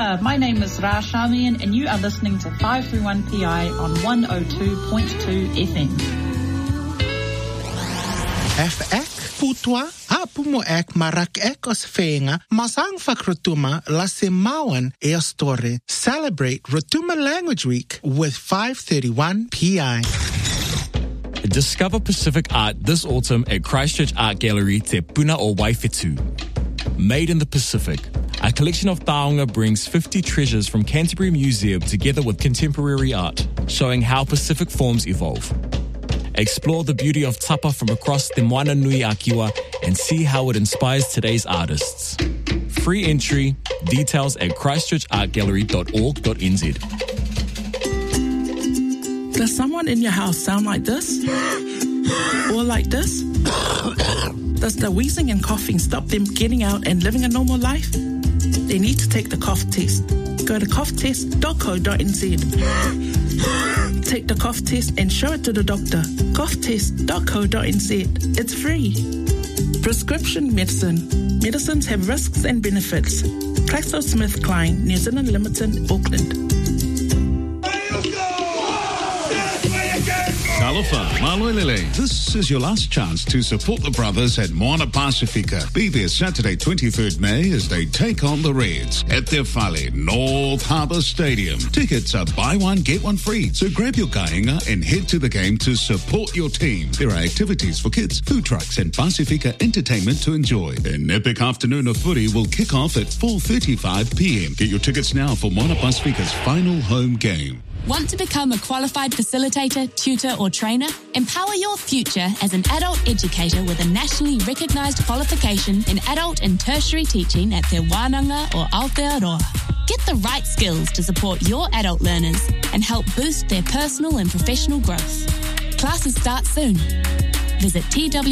my name is Ra Shamian and you are listening to 531PI on 102.2 FM. FX Putwa Apumo ek marak ek os fenga masang fakrutuma la semawan e ostore. Celebrate Rotuma Language Week with 531 PI. Discover Pacific art this autumn at Christchurch Art Gallery Te Puna o Waifetu. Made in the Pacific, a collection of taonga brings 50 treasures from Canterbury Museum together with contemporary art, showing how Pacific forms evolve. Explore the beauty of tapa from across Te Moana Nui a Kiwa and see how it inspires today's artists. Free entry, details at christchurchartgallery.org.nz. Does someone in your house sound like this? Or like this? Does the wheezing and coughing stop them getting out and living a normal life? They need to take the cough test. Go to coughtest.co.nz. Take the cough test and show it to the doctor. coughtest.co.nz. It's free. Prescription medicine. Medicines have risks and benefits. GlaxoSmithKline, New Zealand Limited, Auckland. Talofa, Maloilele. This is your last chance to support the brothers at Moana Pacifica. Be there Saturday, 23rd May, as they take on the Reds at their Whale, North Harbour Stadium. Tickets are buy one, get one free. So grab your kainga and head to the game to support your team. There are activities for kids, food trucks, and Pacifica entertainment to enjoy. An epic afternoon of footy will kick off at 4:35 p.m. Get your tickets now for Moana Pacifica's final home game. Want to become a qualified facilitator, tutor or trainer? Empower your future as an adult educator with a nationally recognised qualification in adult and tertiary teaching at Te Wānanga or Aotearoa. Get the right skills to support your adult learners and help boost their personal and professional growth. Classes start soon. Visit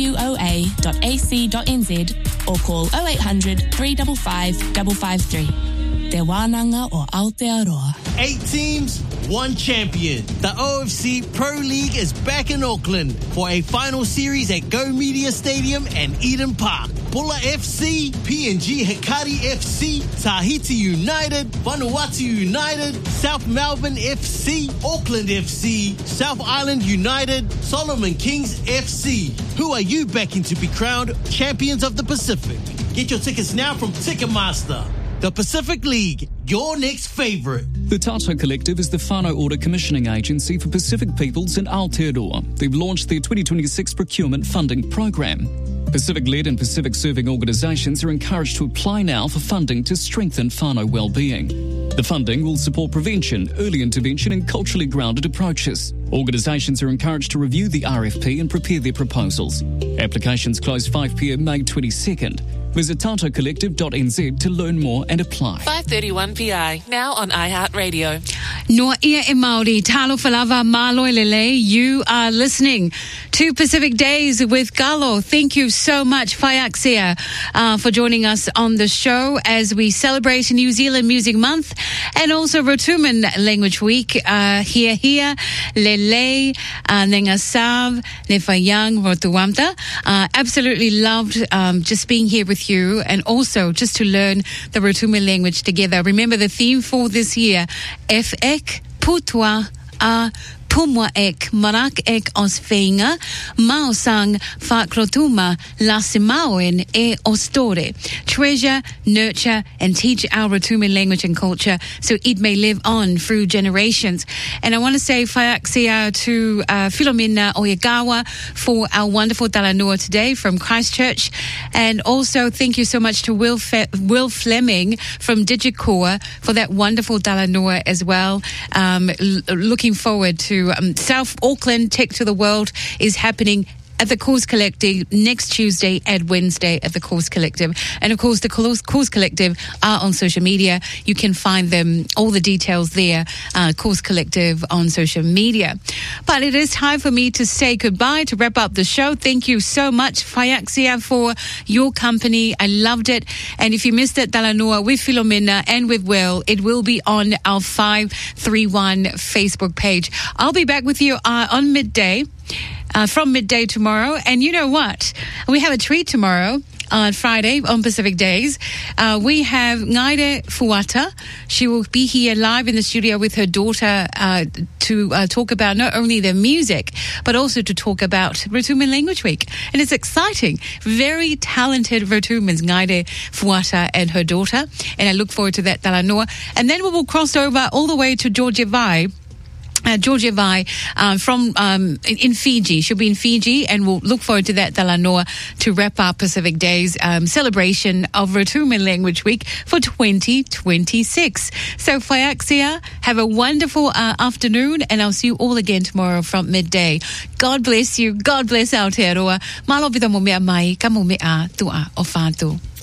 twoa.ac.nz or call 0800 355 553. Te Wānanga or Aotearoa. 8 teams, 1 champion. The OFC Pro League is back in Auckland for a final series at Go Media Stadium and Eden Park. Pula FC, PNG Hikari FC, Tahiti United, Vanuatu United, South Melbourne FC, Auckland FC, South Island United, Solomon Kings FC. Who are you backing to be crowned champions of the Pacific? Get your tickets now from Ticketmaster. The Pacific League, your next favourite. The Tato Collective is the whānau order commissioning agency for Pacific peoples in Aotearoa. They've launched their 2026 procurement funding program. Pacific-led and Pacific-serving organisations are encouraged to apply now for funding to strengthen whānau well-being. The funding will support prevention, early intervention and culturally grounded approaches. Organisations are encouraged to review the RFP and prepare their proposals. Applications close 5 p.m. May 22nd. Visit tatocollective.nz to learn more and apply. 531 PI, now on iHeartRadio. Noa ia e Māori, talo falava māloi lele. You are listening to Pacific Days with Galo. Thank you so much, Whaiaksia, for joining us on the show as we celebrate New Zealand Music Month and also Rotuman Language Week. Here, lele, nenga sav, ne whaiang, rotuamta. Absolutely loved just being here with you and also just to learn the Rotuman language together. Remember the theme for this year, FX Putwa a Pumwa ek marak ek os whainga, mao sang whakrotuma la semaoen e ostore. Treasure, nurture and teach our Rotuman language and culture so it may live on through generations. And I want to say whaiaksia to Philomena Oyagawa for our wonderful talanua today from Christchurch. And also thank you so much to Will Fleming from Digicore for that wonderful talanua as well. Looking forward to South Auckland Tech to the World is happening at the Cause Collective next Tuesday and Wednesday at the Cause Collective. And of course, the Cause Collective are on social media. You can find them, all the details there, Cause Collective on social media. But it is time for me to say goodbye, to wrap up the show. Thank you so much, Whaiaksia, for your company. I loved it. And if you missed it, Talanua with Philomena and with Will, it will be on our 531 Facebook page. I'll be back with you on midday. From midday tomorrow. And you know what? We have a treat tomorrow. on Friday on Pacific Days. We have Ngaire Fuata. She will be here live in the studio with her daughter to talk about not only their music, but also to talk about Rotuman Language Week. And it's exciting. Very talented Rotumans, Ngaire Fuata and her daughter. And I look forward to that, Talanoa. And then we will cross over all the way to Georgia Vai. Georgia Vai from in Fiji. She'll be in Fiji, and we'll look forward to that, Talanoa, to wrap up Pacific Days celebration of Rotuman Language Week for 2026. So, Whaiaksia, have a wonderful afternoon, and I'll see you all again tomorrow from midday. God bless you. God bless Aotearoa. Malo pita mo mea mai, ka mo mea tua o whātu.